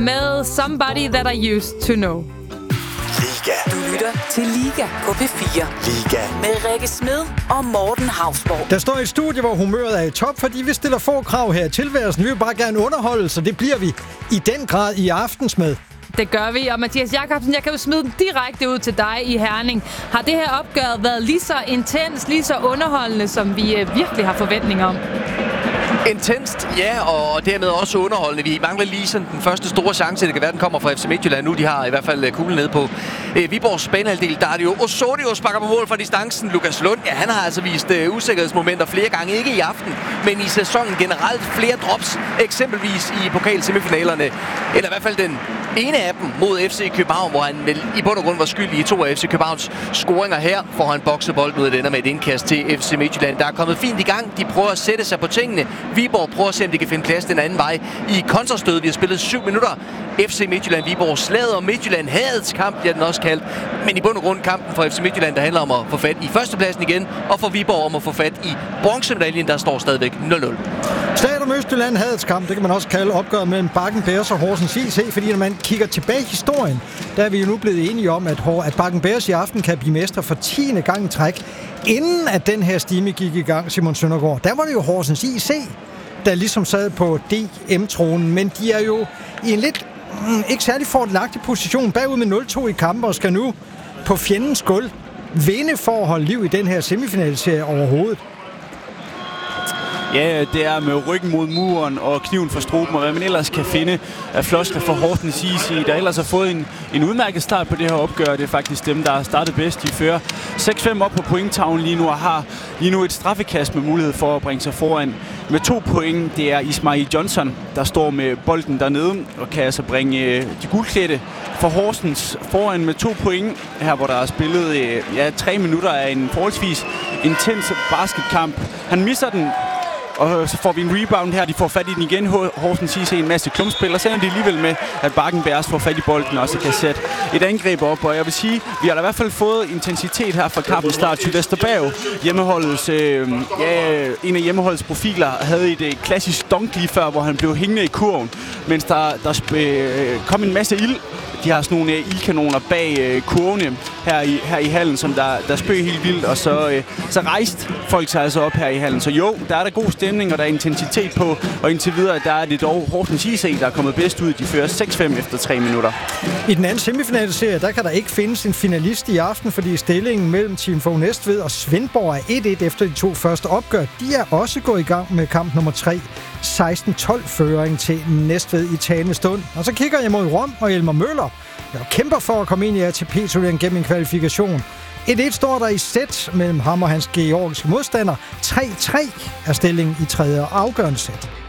med Somebody That I Used To Know. Liga. Du lytter til Liga på P4. Liga. Med Rikke Smed og Morten Hausborg. Der står et studie, hvor humøret er i top, fordi vi stiller få krav her i tilværelsen. Vi vil bare gerne underholde, så det bliver vi i den grad i Aftensmad. Det gør vi, og Mathias Jakobsen, jeg kan jo smide den direkte ud til dig i Herning. Har det her opgør været lige så intens, lige så underholdende, som vi virkelig har forventninger om? Intenst, ja, og dermed også underholdende. Vi mangler lige sådan den første store chance, det kan være, den kommer fra FC Midtjylland nu. De har i hvert fald kuglen nede på Viborgs banehalvdel. Der er det jo Osorio sparker på mål fra distancen. Lukas Lund, ja, han har altså vist usikkerhedsmomenter flere gange. Ikke i aften, men i sæsonen generelt flere drops. Eksempelvis i pokalsemifinalerne. Eller i hvert fald den ene af dem mod FC København, hvor han vel i bund og grund var skyldig i 2 af FC Københavns scoringer. Her får han bokset bolden ud af den med et indkast til FC Midtjylland. Der er kommet fint i gang. De prøver at sætte sig på tingene. Viborg prøver at se, om de kan finde plads den anden vej i kontrastødet. Vi har spillet 7 minutter. FC Midtjylland, Viborg, slaget om Midtjylland, hadets kamp, bliver den også kaldt. Men i bund og grund kampen for FC Midtjylland, der handler om at få fat i førstepladsen igen, og for Viborg om at få fat i bronzemedaljen, der står stadigvæk 0-0. Slaget om Østjylland, hadets kamp, det kan man også kalde opgøret mellem Bakken Bears og Horsens IC, fordi når man kigger tilbage i historien, der er vi jo nu blevet enige om, at Bakken Bears i aften kan blive mestre for 10. gang i træk. Inden at den her stime gik i gang, Simon Søndergaard, der var det jo Horsens IC, der ligesom sad på DM-tronen, men de er jo i en lidt ikke særlig fordelagtig position bagud med 0-2 i kampen og skal nu på fjendens gulv vinde for at holde liv i den her semifinalserie overhovedet. Ja, det er med ryggen mod muren og kniven for struben, og hvad man ellers kan finde af floskler for Horsens IC, der ellers har fået en udmærket start på det her opgør. Det er faktisk dem, der har startet bedst. De fører 6-5 op på pointtavlen lige nu og har lige nu et straffekast med mulighed for at bringe sig foran med 2 point. Det er Ismail Johnson, der står med bolden dernede og kan altså bringe de guldklædte for Horsens foran med 2 point. Her hvor der er spillet 3 minutter af en forholdsvis intens basketkamp. Han misser den, og så får vi en rebound her. De får fat i den igen. Horsens IC en masse klumpspil, og så ender de alligevel med, at Bakken Bears får fat i bolden og så kan sætte et angreb op. Og jeg vil sige, vi har da i hvert fald fået intensitet her fra kampen start. Vesterberg, hjemmeholdets, en af hjemmeholdets profiler, havde et klassisk dunk lige før, hvor han blev hængende i kurven, mens der kom en masse ild. De har sådan nogle ildkanoner bag kurvene her i hallen, som der spøg helt vildt, og så rejste folk sig altså op her i hallen. Så jo, der er der god stemning, og der er intensitet på, og indtil videre, der er det dog Horsens IC, der er kommet bedst ud. De fører 6-5 efter 3 minutter. I den anden semifinalserie, der kan der ikke findes en finalist i aften, fordi stillingen mellem Team Fogh Næstved og Svendborg er 1-1 efter de 2 første opgør. De er også gået i gang med kamp nummer 3. 16-12-føring til Næstved i talende stund. Og så kigger jeg mod Rom og Elmer Møller, der kæmper for at komme ind i ATP-turneringen gennem en kvalifikation. 1-1 står der i sæt mellem ham og hans georgiske modstander. 3-3 er stillingen i tredje og afgørende sæt.